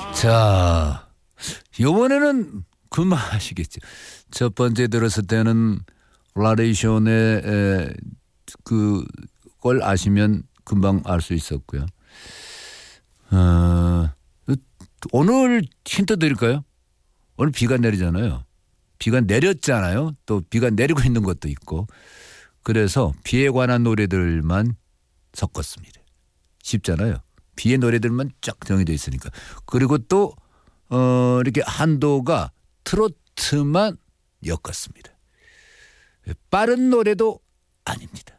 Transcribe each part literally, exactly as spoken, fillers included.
자, 이번에는 금방 아시겠죠. 첫 번째 들었을 때는 라레이션의 그걸 아시면 금방 알 수 있었고요. 어, 오늘 힌트 드릴까요? 오늘 비가 내리잖아요. 비가 내렸잖아요. 또 비가 내리고 있는 것도 있고. 그래서 비에 관한 노래들만 섞었습니다. 쉽잖아요. 비의 노래들만 쫙 정해져 있으니까. 그리고 또 어, 이렇게 한도가 트로트만 엮었습니다. 빠른 노래도 아닙니다.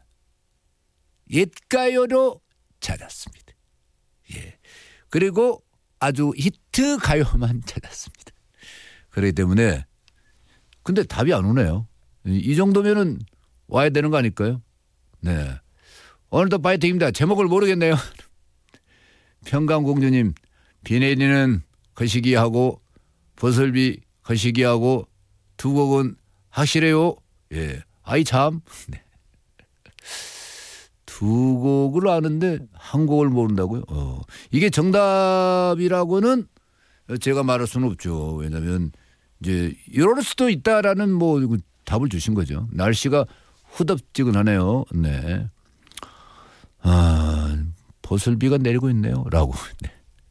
옛가요로 찾았습니다. 예. 그리고 아주 히트 가요만 찾았습니다. 그렇기 때문에 근데 답이 안 오네요. 이 정도면은 와야 되는 거 아닐까요? 네. 오늘도 파이팅입니다. 제목을 모르겠네요. 평강공주님, 비 내리는 거시기하고 버슬비 거시기하고 두 곡은 확실해요. 예. 아이 참. 네. 두 곡을 아는데 한 곡을 모른다고요? 어. 이게 정답이라고는 제가 말할 수는 없죠. 왜냐하면 이제 이럴 수도 있다라는 뭐 답을 주신 거죠. 날씨가 후덥지근하네요. 네. 아, 버슬비가 내리고 있네요. 라고. 네.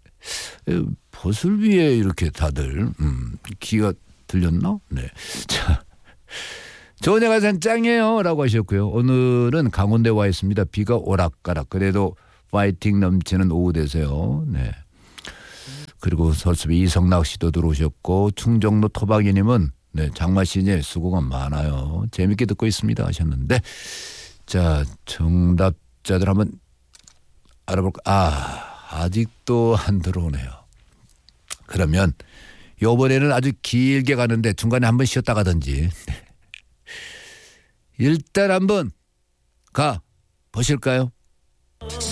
버슬비에 이렇게 다들 음, 기가 들렸나? 네. 자, 좋은 야간 짱이에요. 라고 하셨고요. 오늘은 강원도에 와 있습니다. 비가 오락가락. 그래도 파이팅 넘치는 오후 되세요. 네. 그리고 서울숲에 이성락 씨도 들어오셨고 충정로 토박이님은 네, 장마 시즌에 수고가 많아요. 재밌게 듣고 있습니다 하셨는데 자 정답자들 한번 알아볼까. 아 아직도 안 들어오네요. 그러면 이번에는 아주 길게 가는데 중간에 한번 쉬었다 가든지 일단 한번 가 보실까요?